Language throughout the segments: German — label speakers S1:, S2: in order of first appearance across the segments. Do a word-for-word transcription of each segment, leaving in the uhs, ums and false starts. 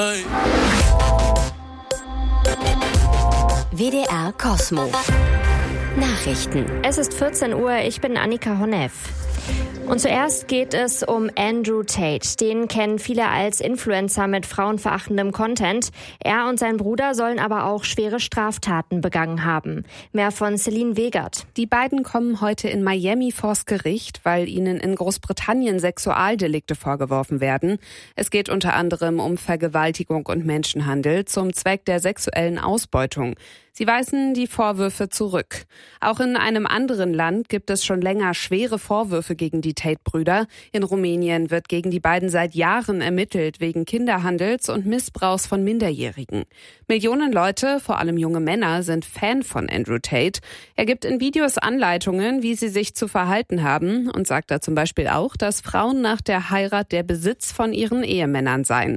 S1: Hey.
S2: W D R Cosmo. Nachrichten.
S3: Es ist vierzehn Uhr, ich bin Annika Honneff. Und zuerst geht es um Andrew Tate. Den kennen viele als Influencer mit frauenverachtendem Content. Er und sein Bruder sollen aber auch schwere Straftaten begangen haben. Mehr von Celine Wegert.
S4: Die beiden kommen heute in Miami vors Gericht, weil ihnen in Großbritannien Sexualdelikte vorgeworfen werden. Es geht unter anderem um Vergewaltigung und Menschenhandel zum Zweck der sexuellen Ausbeutung. Sie weisen die Vorwürfe zurück. Auch in einem anderen Land gibt es schon länger schwere Vorwürfe gegen die Tate-Brüder. In Rumänien wird gegen die beiden seit Jahren ermittelt wegen Kinderhandels und Missbrauchs von Minderjährigen. Millionen Leute, vor allem junge Männer, sind Fan von Andrew Tate. Er gibt in Videos Anleitungen, wie sie sich zu verhalten haben, und sagt da zum Beispiel auch, dass Frauen nach der Heirat der Besitz von ihren Ehemännern seien.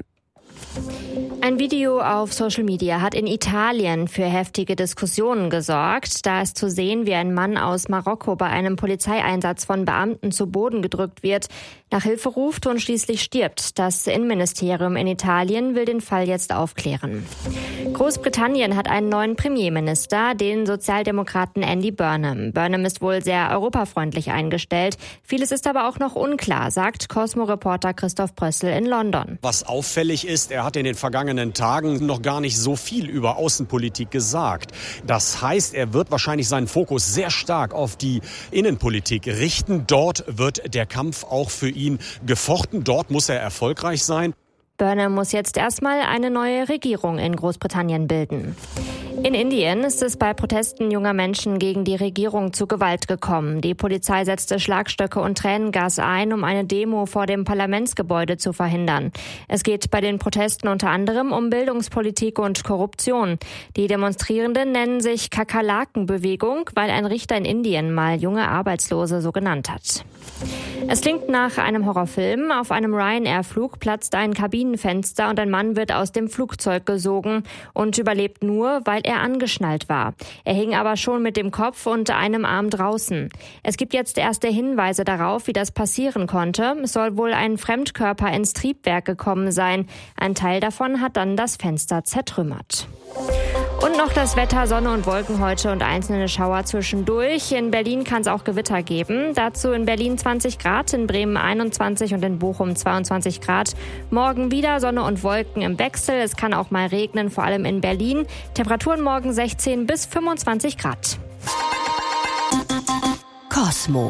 S3: Ein Video auf Social Media hat in Italien für heftige Diskussionen gesorgt. Da ist zu sehen, wie ein Mann aus Marokko bei einem Polizeieinsatz von Beamten zu Boden gedrückt wird, nach Hilfe ruft und schließlich stirbt. Das Innenministerium in Italien will den Fall jetzt aufklären. Großbritannien hat einen neuen Premierminister, den Sozialdemokraten Andy Burnham. Burnham ist wohl sehr europafreundlich eingestellt. Vieles ist aber auch noch unklar, sagt Cosmo-Reporter Christoph Brössel in London.
S5: Was auffällig ist, er hat in den vergangenen Tagen noch gar nicht so viel über Außenpolitik gesagt. Das heißt, er wird wahrscheinlich seinen Fokus sehr stark auf die Innenpolitik richten. Dort wird der Kampf auch für ihn gefochten. Dort muss er erfolgreich sein.
S3: Burnham muss jetzt erstmal eine neue Regierung in Großbritannien bilden. In Indien ist es bei Protesten junger Menschen gegen die Regierung zu Gewalt gekommen. Die Polizei setzte Schlagstöcke und Tränengas ein, um eine Demo vor dem Parlamentsgebäude zu verhindern. Es geht bei den Protesten unter anderem um Bildungspolitik und Korruption. Die Demonstrierenden nennen sich Kakerlakenbewegung, weil ein Richter in Indien mal junge Arbeitslose so genannt hat. Es klingt nach einem Horrorfilm. Auf einem Ryanair-Flug platzt ein Kabinenfenster und ein Mann wird aus dem Flugzeug gesogen und überlebt nur, weil er angeschnallt war. Er hing aber schon mit dem Kopf und einem Arm draußen. Es gibt jetzt erste Hinweise darauf, wie das passieren konnte. Es soll wohl ein Fremdkörper ins Triebwerk gekommen sein. Ein Teil davon hat dann das Fenster zertrümmert. Und noch das Wetter, Sonne und Wolken heute und einzelne Schauer zwischendurch. In Berlin kann es auch Gewitter geben. Dazu in Berlin zwanzig Grad, in Bremen einundzwanzig und in Bochum zweiundzwanzig Grad. Morgen wieder Sonne und Wolken im Wechsel. Es kann auch mal regnen, vor allem in Berlin. Temperaturen morgen sechzehn bis fünfundzwanzig Grad.
S2: Cosmo.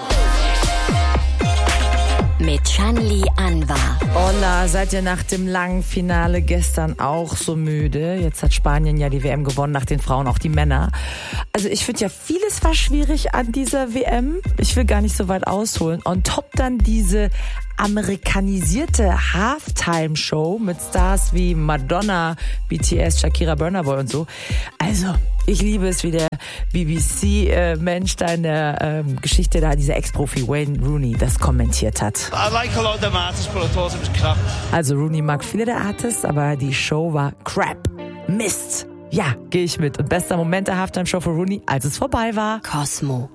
S2: Mit Shanli Anwar.
S6: Hola, seid ihr nach dem langen Finale gestern auch so müde? Jetzt hat Spanien ja die W M gewonnen, nach den Frauen auch die Männer. Also ich finde ja, vieles war schwierig an dieser W M. Ich will gar nicht so weit ausholen. On top dann diese amerikanisierte Halftime-Show mit Stars wie Madonna, B T S, Shakira, Burna Boy und so. Also, ich liebe es, wie der B B C-Mensch da in der ähm, Geschichte da, dieser Ex-Profi Wayne Rooney, das kommentiert hat.
S7: I like a lot of them artists, but I thought it was crap.
S6: Also Rooney mag viele der Artists, aber die Show war crap. Mist. Ja, gehe ich mit. Und bester Moment der Halftime-Show für Rooney, als es vorbei war.
S2: Cosmo.